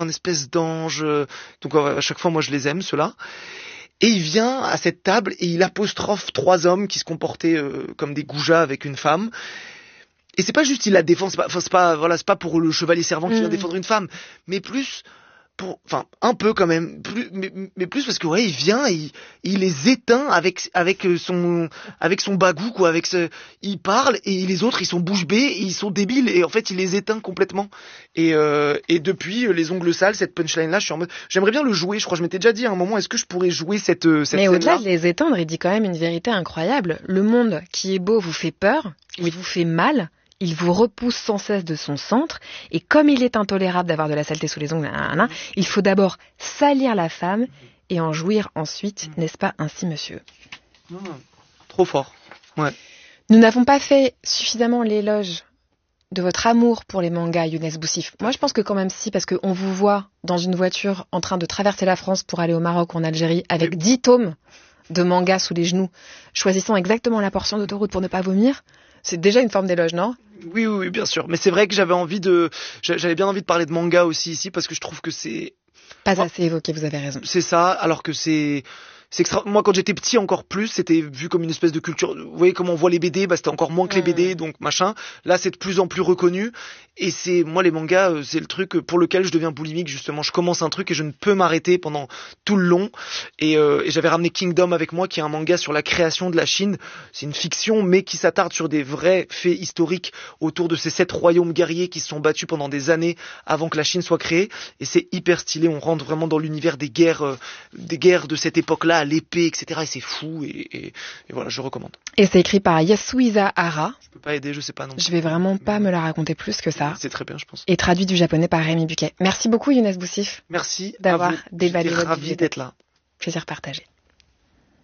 un espèce d'ange. Donc à chaque fois, moi, je les aime, ceux-là. Et il vient à cette table et il apostrophe 3 hommes qui se comportaient comme des goujats avec une femme. Et c'est pas juste il la défend, c'est pas pour le chevalier servant qui vient défendre une femme, mais plus un peu quand même, mais plus parce que ouais, il vient, il les éteint avec son bagou quoi, il parle et les autres ils sont bouche bée, ils sont débiles et en fait il les éteint complètement. Et depuis les ongles sales, cette punchline là, je suis en mode, j'aimerais bien le jouer. Je crois que je m'étais déjà dit à un moment, est-ce que je pourrais jouer cette Mais scène-là. au-delà de les éteindre, il dit quand même une vérité incroyable. Le monde qui est beau vous fait peur, il vous fait mal. Il vous repousse sans cesse de son centre, et comme il est intolérable d'avoir de la saleté sous les ongles, il faut d'abord salir la femme et en jouir ensuite, n'est-ce pas ainsi, monsieur? Trop fort. Ouais. Nous n'avons pas fait suffisamment l'éloge de votre amour pour les mangas, Younes Boussif. Moi, je pense que quand même si, parce qu'on vous voit dans une voiture en train de traverser la France pour aller au Maroc ou en Algérie avec 10 tomes de mangas sous les genoux, choisissant exactement la portion d'autoroute pour ne pas vomir. C'est déjà une forme d'éloge, non? Oui, bien sûr. Mais c'est vrai que j'avais bien envie de parler de manga aussi ici parce que je trouve que c'est pas assez évoqué, vous avez raison. C'est ça, alors que c'est moi quand j'étais petit encore plus, c'était vu comme une espèce de culture. Vous voyez comment on voit les BD, c'était encore moins que les BD, donc machin. Là, c'est de plus en plus reconnu. Et c'est moi les mangas, c'est le truc pour lequel je deviens boulimique justement. Je commence un truc et je ne peux m'arrêter pendant tout le long. Et j'avais ramené Kingdom avec moi, qui est un manga sur la création de la Chine. C'est une fiction, mais qui s'attarde sur des vrais faits historiques autour de ces 7 royaumes guerriers qui se sont battus pendant des années avant que la Chine soit créée. Et c'est hyper stylé. On rentre vraiment dans l'univers des guerres de cette époque-là, à l'épée, etc. Et c'est fou. Et voilà, je recommande. Et c'est écrit par Yasuhisa Hara. Je peux pas aider, je sais pas non. Je vais vraiment pas me la raconter plus que ça. C'est très bien, je pense. Et traduit du japonais par Rémi Buquet. Merci beaucoup, Younes Boussif. Merci d'avoir déballé votre ravi d'être là. Plaisir partagé.